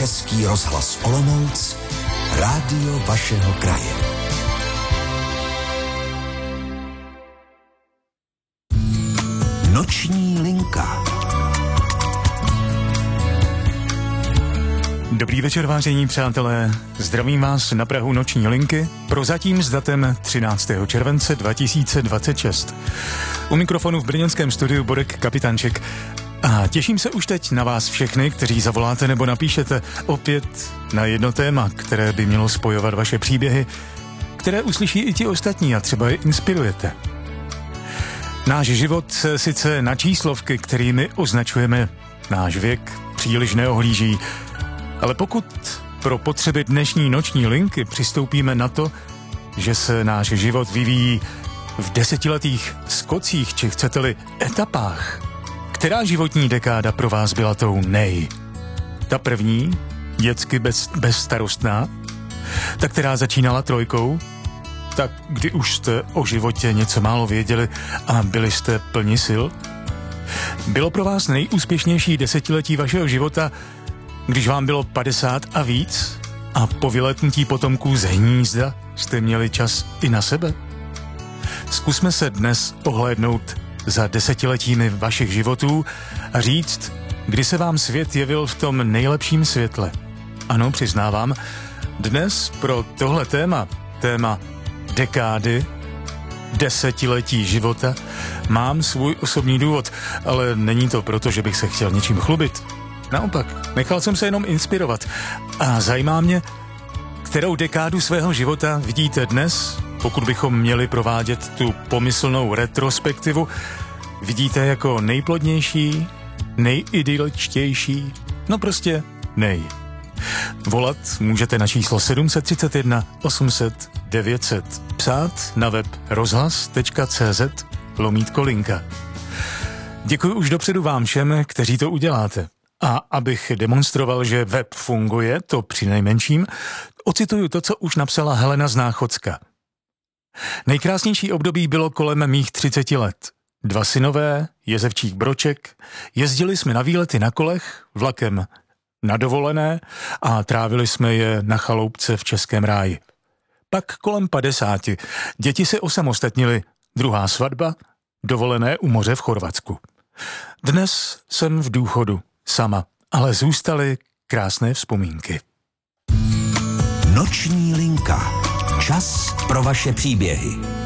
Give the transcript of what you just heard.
Český rozhlas Olomouc, rádio vašeho kraje. Noční linka. Dobrý večer, vážení přátelé. Zdravím vás na prahu Noční linky, prozatím s datem 13. července 2026. U mikrofonu v brněnském studiu Borek Kapitánček. A těším se už teď na vás všechny, kteří zavoláte nebo napíšete opět na jedno téma, které by mělo spojovat vaše příběhy, které uslyší i ti ostatní a třeba je inspirujete. Náš život se sice na číslovky, kterými označujeme náš věk, příliš neohlíží, ale pokud pro potřeby dnešní noční linky přistoupíme na to, že se náš život vyvíjí v desetiletých skocích, či chcete-li etapách, která životní dekáda pro vás byla tou nej? Ta první, dětsky bezstarostná, ta, která začínala trojkou, tak kdy už jste o životě něco málo věděli a byli jste plni sil? Bylo pro vás nejúspěšnější desetiletí vašeho života, když vám bylo 50 a víc a po vyletnutí potomků z hnízda jste měli čas i na sebe? Zkusme se dnes ohlédnout za desetiletími vašich životů a říct, kdy se vám svět jevil v tom nejlepším světle. Ano, přiznávám, dnes pro tohle téma dekády, desetiletí života, mám svůj osobní důvod, ale není to proto, že bych se chtěl něčím chlubit. Naopak, nechal jsem se jenom inspirovat a zajímá mě, kterou dekádu svého života vidíte dnes, pokud bychom měli provádět tu pomyslnou retrospektivu, vidíte jako nejplodnější, nejidyličtější, no prostě nej. Volat můžete na číslo 731 800 900, psát na web rozhlas.cz/linka. Děkuji už dopředu vám všem, kteří to uděláte. A abych demonstroval, že web funguje, to přinejmenším, ocituju to, co už napsala Helena z Náchodska. Nejkrásnější období bylo kolem mých 30 let. 2 synové, jezevčík Broček, jezdili jsme na výlety na kolech, vlakem na dovolené a trávili jsme je na chaloupce v Českém ráji. Pak kolem 50 děti se osamostatnily, druhá svatba, dovolené u moře v Chorvatsku. Dnes jsem v důchodu, sama, ale zůstaly krásné vzpomínky. Noční linka. Čas pro vaše příběhy.